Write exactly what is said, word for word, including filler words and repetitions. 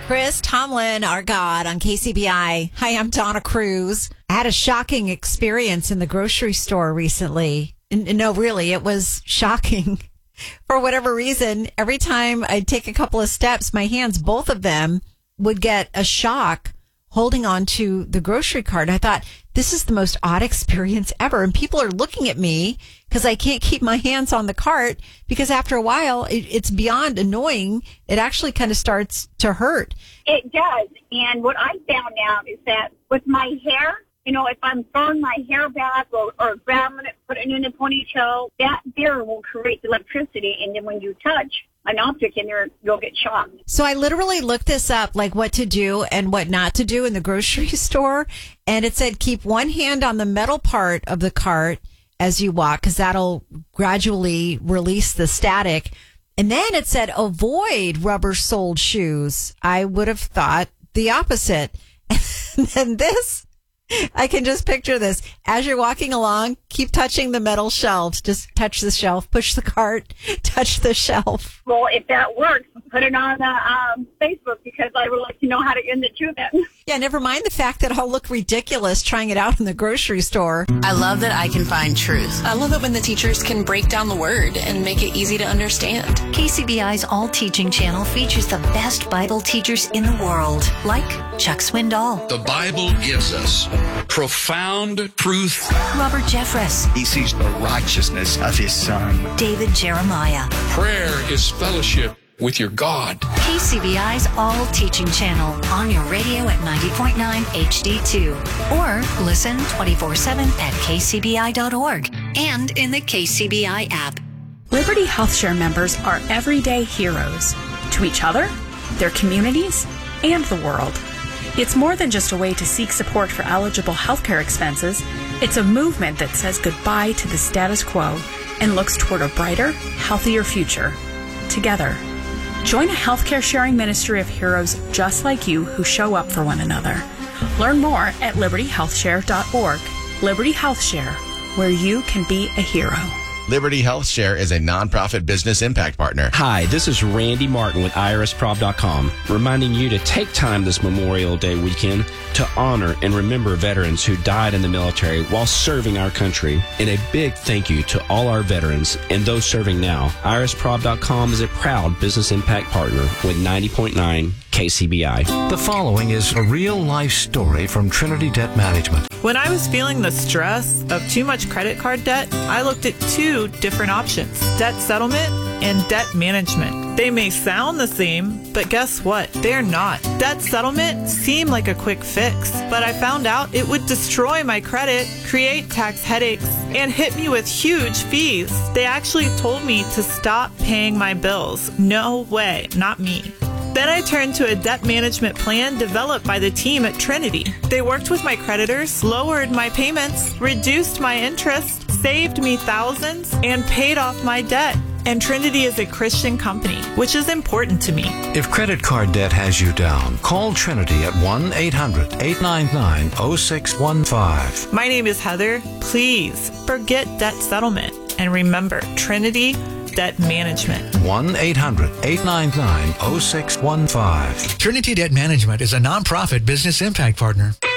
Chris Tomlin, our God, on K C B I. Hi, I'm Donna Cruz. I had a shocking experience in the grocery store recently. And, no, really, it was shocking. For whatever reason, every time I'd take a couple of steps, my hands, both of them, would get a shock holding on to the grocery cart. I thought, this is the most odd experience ever. And people are looking at me because I can't keep my hands on the cart, because after a while, it, it's beyond annoying. It actually kind of starts to hurt. It does. And what I found out is that with my hair, you know, if I'm throwing my hair back or, or grabbing it, putting it in a ponytail, that there will create electricity. And then when you touch an object in there, you'll get shocked. So I literally looked this up, like what to do and what not to do in the grocery store. And it said keep one hand on the metal part of the cart as you walk, because that'll gradually release the static. And then it said avoid rubber-soled shoes. I would have thought the opposite. And then this, I can just picture this. As you're walking along, keep touching the metal shelves. Just touch the shelf, push the cart, touch the shelf. Well, if that works, put it on uh, um, Facebook, because I would like to know how to end it too then. Yeah, never mind the fact that I'll look ridiculous trying it out in the grocery store. I love that I can find truth. I love it when the teachers can break down the word and make it easy to understand. K C B I's All Teaching channel features the best Bible teachers in the world, like Chuck Swindoll. The Bible gives us profound truth. Robert Jeffress. He sees the righteousness of his son. David Jeremiah. Prayer is fellowship with your God. K C B I's All Teaching channel on your radio at ninety point nine H D two. Or listen twenty-four seven at k c b i dot org and in the K C B I app. Liberty HealthShare members are everyday heroes to each other, their communities, and the world. It's more than just a way to seek support for eligible healthcare expenses. It's a movement that says goodbye to the status quo and looks toward a brighter, healthier future. Together. Join a healthcare sharing ministry of heroes just like you who show up for one another. Learn more at liberty health share dot org. Liberty HealthShare, where you can be a hero. Liberty HealthShare is a nonprofit business impact partner. Hi, this is Randy Martin with I R S prob dot com, reminding you to take time this Memorial Day weekend to honor and remember veterans who died in the military while serving our country. And a big thank you to all our veterans and those serving now. I R S prob dot com is a proud business impact partner with ninety point nine K C B I. The following is a real-life story from Trinity Debt Management. When I was feeling the stress of too much credit card debt, I looked at two different options: debt settlement and debt management. They may sound the same, but guess what? They're not. Debt settlement seemed like a quick fix, but I found out it would destroy my credit, create tax headaches, and hit me with huge fees. They actually told me to stop paying my bills. No way, not me. Then I turned to a debt management plan developed by the team at Trinity. They worked with my creditors, lowered my payments, reduced my interest, saved me thousands, and paid off my debt. And Trinity is a Christian company, which is important to me. If credit card debt has you down, call Trinity at one eight hundred eight nine nine oh six one five. My name is Heather. Please forget debt settlement and remember Trinity Debt Management. one eight hundred eight nine nine oh six one five. Trinity Debt Management is a nonprofit business impact partner.